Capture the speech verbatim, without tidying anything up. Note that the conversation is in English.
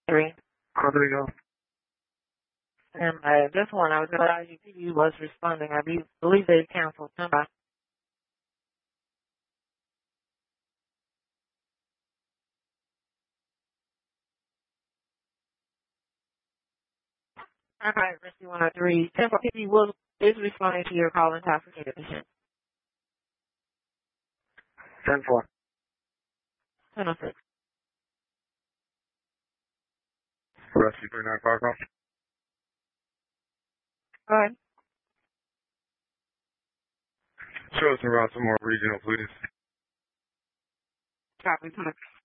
Three. Rodrigo. And uh, this one, I was glad you P D was responding. I be, believe they canceled somebody. Okay, Rescue one oh three. ten four P D will, is responding to your call intoxicated patient. ten four. ten oh six. Rescue three nine five. Go ahead. Show us around some more regional, please. Copy.